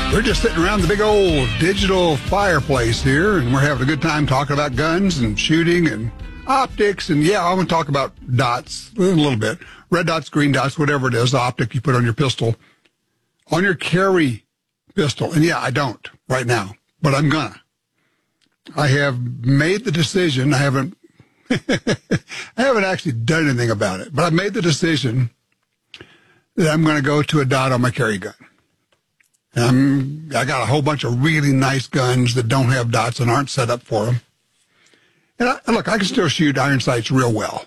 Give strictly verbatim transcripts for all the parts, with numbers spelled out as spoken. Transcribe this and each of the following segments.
We're just sitting around the big old digital fireplace here, and we're having a good time talking about guns and shooting and optics. And yeah, I'm going to talk about dots a little bit. Red dots, green dots, whatever it is, the optic you put on your pistol, on your carry pistol. And yeah, I don't right now, but I'm gonna. I have made the decision. I haven't, I haven't actually done anything about it, but I've made the decision that I'm going to go to a dot on my carry gun. Um, I got a whole bunch of really nice guns that don't have dots and aren't set up for them. And, I, and look, I can still shoot iron sights real well.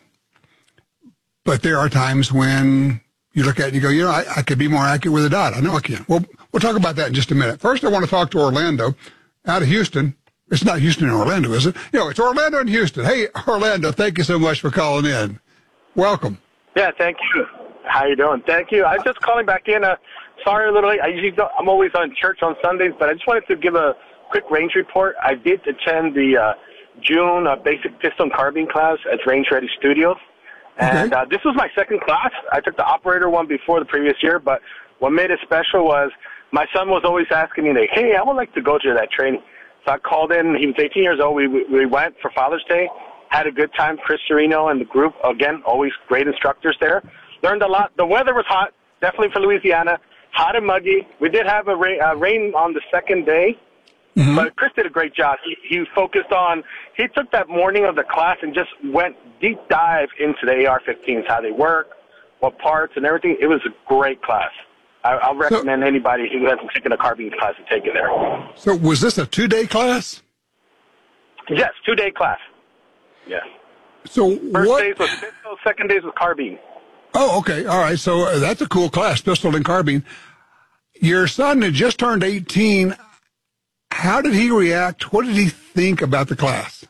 But there are times when you look at it and you go, you know, I, I could be more accurate with a dot. I know I can. Well, we'll talk about that in just a minute. First, I want to talk to Orlando out of Houston. It's not Houston and Orlando, is it? You know, it's Orlando and Houston. Hey, Orlando, thank you so much for calling in. Welcome. Yeah, thank you. How you doing? Thank you. I'm just calling back in. Uh, sorry a little late. I usually don't, I'm always on church on Sundays, but I just wanted to give a quick range report. I did attend the uh, June uh, basic pistol and carbine class at Range Ready Studios. And Okay. uh, this was my second class. I took the operator one before the previous year, but what made it special was my son was always asking me, like, hey, I would like to go to that training. So I called in. He was eighteen years old. We we went for Father's Day, had a good time. Chris Serino and the group, again, always great instructors there. Learned a lot. The weather was hot, definitely for Louisiana, hot and muggy. We did have a rain, uh, rain on the second day, mm-hmm. but Chris did a great job. He, he focused on, he took that morning of the class and just went deep dive into the A R fifteens, how they work, what parts and everything. It was a great class. I, I'll recommend so, anybody who hasn't taken a carbine class to take it there. So was this a two-day class? Yes, two-day class. Yes. So First what? days was pistol, second days was carbine. Oh, okay. All right. So uh, that's a cool class, pistol and carbine. Your son had just turned eighteen. How did he react? What did he think about the class?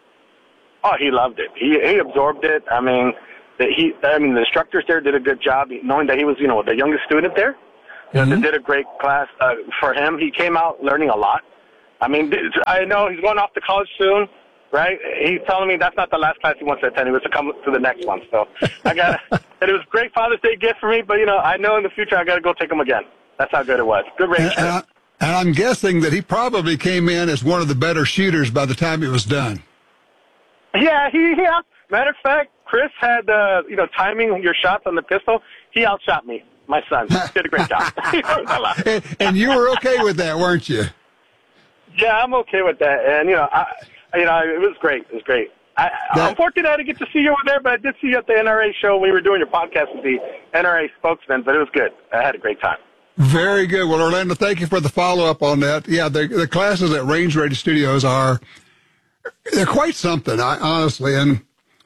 Oh, he loved it. He he absorbed it. I mean, the, he. I mean, the instructors there did a good job, knowing that he was, you know, the youngest student there. You know, Mm-hmm. they did a great class uh, for him. He came out learning a lot. I mean, I know he's going off to college soon, right? He's telling me that's not the last class he wants to attend. He was to come to the next one. So I got, and it was a great Father's Day gift for me. But you know, I know in the future I got to go take him again. That's how good it was. Good range. And, and, I, and I'm guessing that he probably came in as one of the better shooters by the time it was done. Yeah, he, yeah. Matter of fact, Chris had, uh, you know, timing your shots on the pistol. He outshot me. My son did a great job. and, and you were okay with that, weren't you? Yeah, I'm okay with that. And, you know, I, you know, it was great. It was great. I, that, unfortunately, I didn't get to see you over there, but I did see you at the N R A show when we were doing your podcast with the N R A spokesman, but it was good. I had a great time. Very good. Well, Orlando, thank you for the follow-up on that. Yeah, the, the classes at Range Ready Studios are, they're quite something, I, honestly. And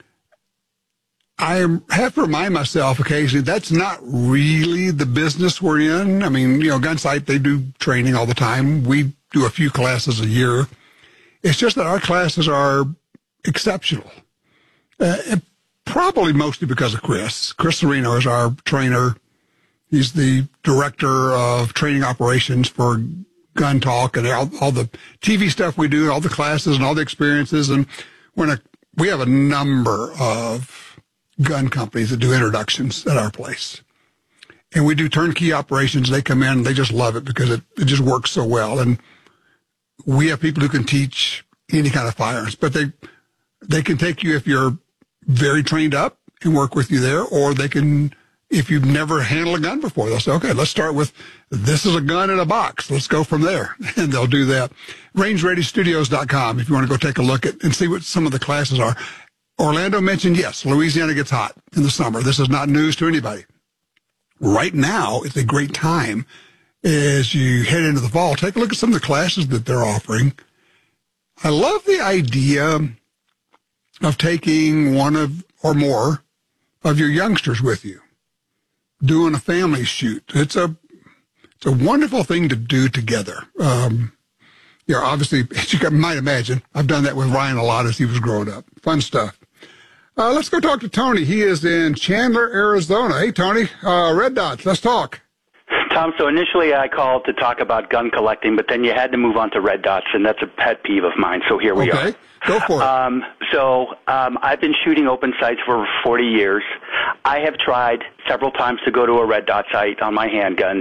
I have to remind myself occasionally that's not really the business we're in. I mean, you know, Gunsight, they do training all the time. We do a few classes a year. It's just that our classes are exceptional. Uh, and probably mostly because of Chris. Chris Serino is our trainer. He's the director of training operations for Gun Talk and all, all the T V stuff we do, all the classes and all the experiences. And when a, we have a number of gun companies that do introductions at our place. And we do turnkey operations. They come in and they just love it because it, it just works so well. And we have people who can teach any kind of firearms, but they, they can take you if you're very trained up and work with you there, or they can, if you've never handled a gun before, they'll say, okay, let's start with, this is a gun in a box. Let's go from there. And they'll do that. range ready studios dot com if you want to go take a look at and see what some of the classes are. Orlando mentioned, yes, Louisiana gets hot in the summer. This is not news to anybody. Right now, it's a great time as you head into the fall. Take a look at some of the classes that they're offering. I love the idea of taking one of or more of your youngsters with you, doing a family shoot. It's a it's a wonderful thing to do together. Um, you know, obviously, as you might imagine, I've done that with Ryan a lot as he was growing up. Fun stuff. Uh, let's go talk to Tony. He is in Chandler, Arizona. Hey, Tony, uh, Red Dots, let's talk. Tom, so initially I called to talk about gun collecting, but then you had to move on to red dots, and that's a pet peeve of mine, so here we okay. are. Go for it. Um, so um, I've been shooting open sights for forty years. I have tried several times to go to a red dot sight on my handguns,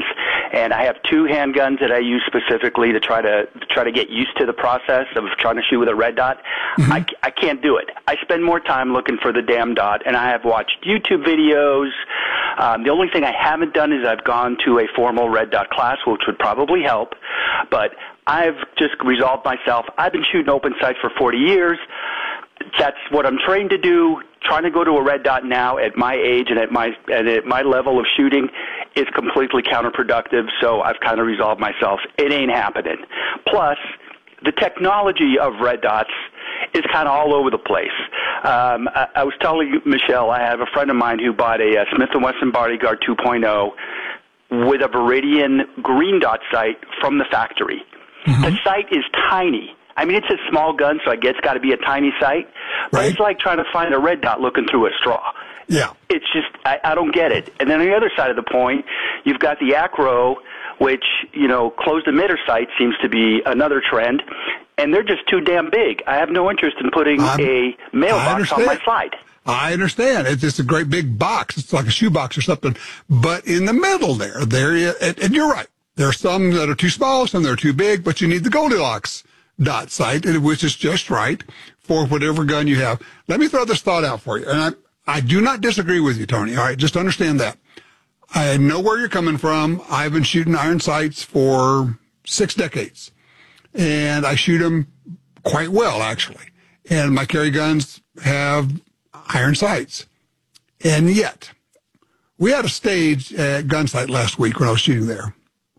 and I have two handguns that I use specifically to try to, to try to get used to the process of trying to shoot with a red dot. Mm-hmm. I, I can't do it. I spend more time looking for the damn dot, and I have watched YouTube videos. Um, the only thing I haven't done is I've gone to a formal red dot class, which would probably help, but I've just resolved myself. I've been shooting open sights for forty years. That's what I'm trained to do. Trying to go to a red dot now at my age and at my and at my level of shooting is completely counterproductive, so I've kind of resolved myself. It ain't happening. Plus, the technology of red dots is kind of all over the place. Um, I, I was telling you, Michelle, I have a friend of mine who bought a, a Smith and Wesson Bodyguard two point oh with a Viridian green dot sight from the factory. Mm-hmm. The sight is tiny. I mean, it's a small gun, so I guess it's got to be a tiny sight. But right. It's like trying to find a red dot looking through a straw. Yeah. It's just, I, I don't get it. And then on the other side of the point, you've got the Acro, which, you know, closed emitter sight seems to be another trend. And they're just too damn big. I have no interest in putting I'm, a mailbox on my slide. I understand. It's just a great big box. It's like a shoebox or something. But in the middle there, there, and, and you're right. There are some that are too small, some that are too big, but you need the Goldilocks dot sight, which is just right for whatever gun you have. Let me throw this thought out for you. And I, I do not disagree with you, Tony. All right. Just understand that. I know where you're coming from. I've been shooting iron sights for six decades and I shoot them quite well, actually. And my carry guns have iron sights. And yet we had a stage at Gunsight last week when I was shooting there.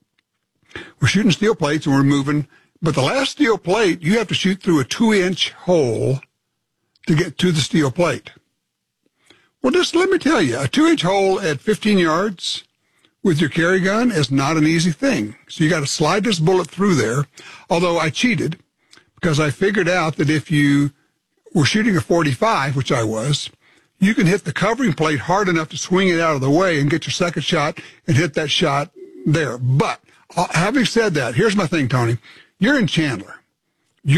We're shooting steel plates and we're moving. But the last steel plate, you have to shoot through a two-inch hole to get to the steel plate. Well, just let me tell you, a two-inch hole at fifteen yards with your carry gun is not an easy thing. So you got to slide this bullet through there, although I cheated because I figured out that if you were shooting a forty-five, which I was, you can hit the covering plate hard enough to swing it out of the way and get your second shot and hit that shot there. But uh, having said that, here's my thing, Tony. You're in Chandler.